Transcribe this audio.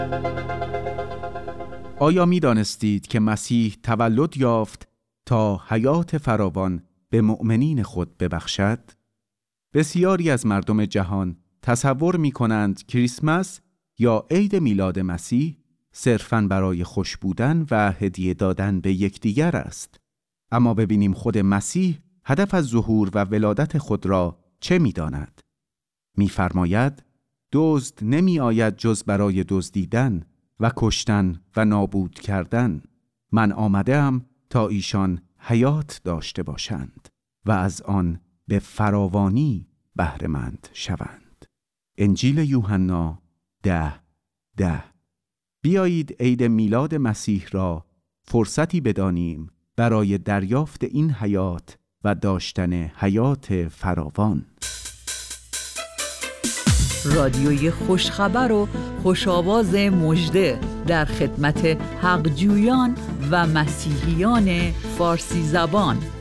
آیا می دانستید که مسیح تولد یافت تا حیات فراوان به مؤمنین خود ببخشد؟ بسیاری از مردم جهان تصور می کنند کریسمس یا عید میلاد مسیح صرفاً برای خوش بودن و هدیه دادن به یکدیگر است. اما ببینیم خود مسیح هدف از ظهور و ولادت خود را چه می داند؟ می فرماید دزد نمی آید جز برای دزدیدن و کشتن و نابود کردن. من آمده‌ام تا ایشان حیات داشته باشند و از آن به فراوانی بهره‌مند شوند. انجیل یوحنا 10:10. بیایید عید میلاد مسیح را فرصتی بدانیم برای دریافت این حیات و داشتن حیات فراوان. رادیوی خوشخبر و خوشاواز مژده در خدمت حقجویان و مسیحیان فارسی زبان.